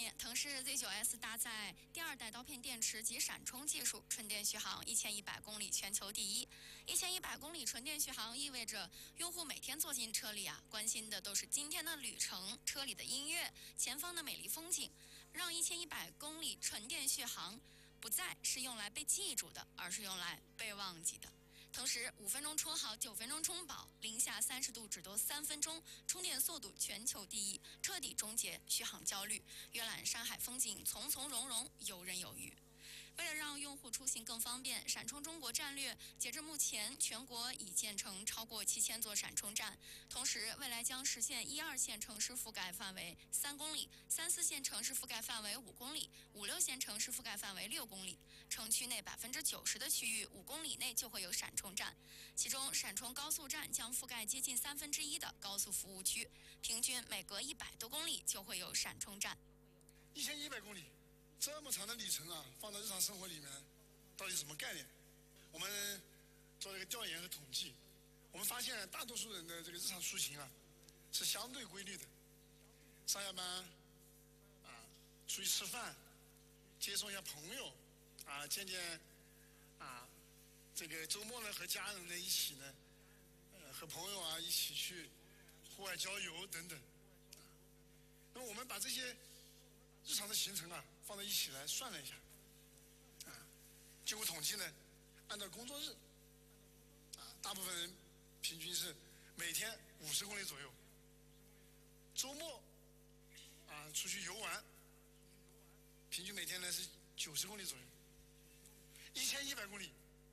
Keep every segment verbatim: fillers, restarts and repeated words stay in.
面，腾势 Z 九 S 搭载第二代刀片电池及闪充技术，纯电续航一千一百公里全球第一。一千一百公里纯电续航意味着用户每天坐进车里啊，关心的都是今天的旅程、车里的音乐、前方的美丽风景，让一千一百公里纯电续航不再是用来被记住的，而是用来被忘记的。同时，五分钟充好，九分钟充饱，零下三十度只多三分钟，充电速度全球第一，彻底终结续航焦虑，阅览山海风景，从从容容，游刃有余。为了让用户出行更方便，闪充中国战略截至目前，全国已建成超过七千座闪充站。同时，未来将实现一二线城市覆盖范围三公里，三四线城市覆盖范围五公里，五六线城市覆盖范围六公里。城区内百分之九十的区域，五公里内就会有闪充站。其中，闪充高速站将覆盖接近三分之一的高速服务区，平均每隔一百多公里就会有闪充站。 一千一百公里。这么长的里程啊，放到日常生活里面，到底什么概念？我们做了一个调研和统计，我们发现大多数人的这个日常出行啊，是相对规律的。上下班啊，出去吃饭，接送一下朋友啊，见见啊，这个周末呢和家人呢一起呢，呃，和朋友啊一起去户外郊游等等。那么我们把这些日常的行程啊，放在一起来算了一下，啊，经过统计呢，按照工作日，啊，大部分人平均是每天五十公里左右，周末啊出去游玩，平均每天呢是九十公里左右，一千一百公里，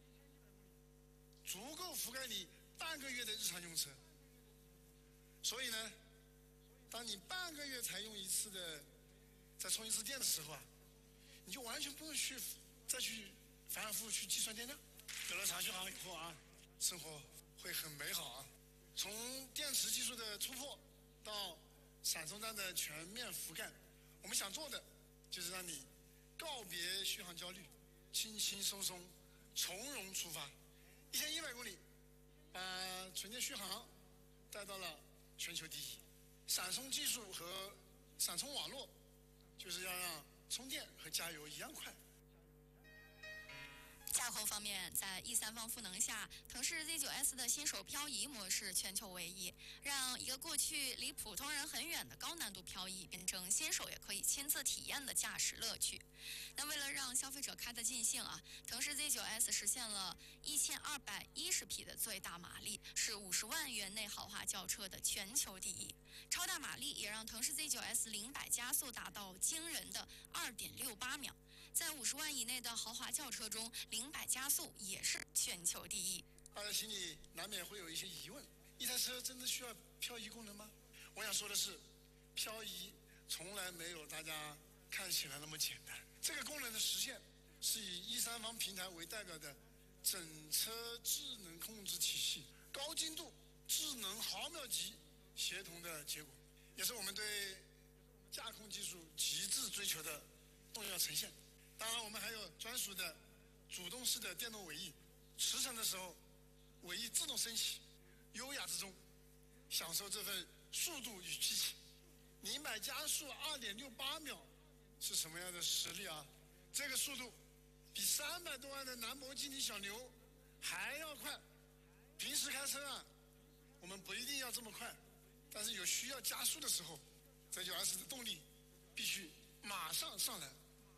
足够覆盖你半个月的日常用车。所以呢，当你半个月才用一次的。在充一次电的时候啊，你就完全不用去再去反反复复去计算电量。有了长续航以后啊，生活会很美好啊。从电池技术的突破到闪充站的全面覆盖，我们想做的就是让你告别续航焦虑，轻轻松松、从容出发。一千一百公里，把纯电续航带到了全球第一。闪充技术和闪充网络。就是要让充电和加油一样快。 驾控方面，在 E 三方赋能下，腾势 Z 九 S 的新手漂移模式全球唯一，让一个过去离普通人很远的高难度漂移变成新手也可以亲自体验的驾驶乐趣。那为了让消费者开得尽兴啊，腾势 Z 九 S 实现了一千二百一十匹的最大马力，是五十万元内豪华轿车的全球第一。超大马力也让腾势 Z 九 S 零百加速达到惊人的 二点六八秒。在五十万以内的豪华轿车中，零百加速也是全球第一。 大家心里难免会有一些疑问：一台车真的需要漂移功能吗？我想说的是，漂移从来没有大家看起来那么简单。这个功能的实现是以 E 三方平台为代表的整车智能控制体系高精度智能毫秒级协同的结果，也是我们对驾控技术极致追求的重要呈现。当然，我们还有专属的主动式的电动尾翼，驰骋的时候尾翼自动升起，优雅之中享受这份速度与激情。零百加速 二点六八秒是什么样的实力啊？这个速度比三百多万的兰博基尼小牛还要快。平时开车啊，我们不一定要这么快，但是有需要加速的时候， Z 九 S 的动力必须马上上来。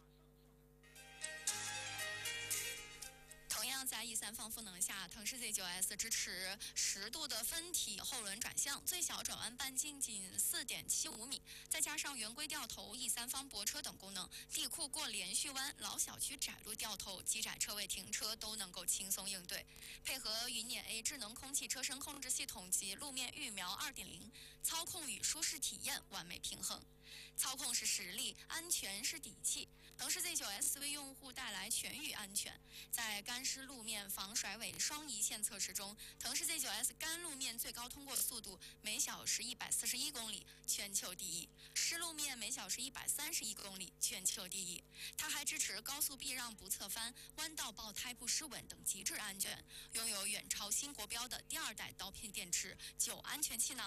同样在 E 三方赋能下，腾势 Z 九 S 支持十度的分体后轮转向，最小转弯半径仅 四点七五米，再加上圆规掉头、E 三方泊车等功能，地库过连续弯、老小区窄路掉头、极窄车位停车都能够轻松应对。配合云辇 A 智能空气车身控制系统及路面预瞄 二点零， 操控与舒适体验完美平衡。操控是实力，安全是底气。腾势 Z 九 S 为用户带来全域安全。在干湿路面防甩尾双一线测试中，腾势 Z 九 S 干路面最高通过速度每小时一百四十一公里，全球第一；湿路面每小时一百三十一公里，全球第一。它还支持高速避让不侧翻、弯道爆胎不失稳等极致安全，拥有远超新国标的第二代刀片电池，九安全气囊。